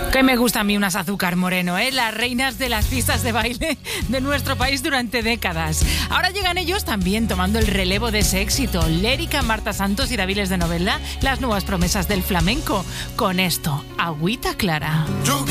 Que me gusta a mí unas Azúcar Moreno, las reinas de las pistas de baile de nuestro país durante décadas. Ahora llegan ellos también tomando el relevo de ese éxito. Lérica, Marta Santos y Daviles de Novelda, las nuevas promesas del flamenco. Con esto, Agüita Clara.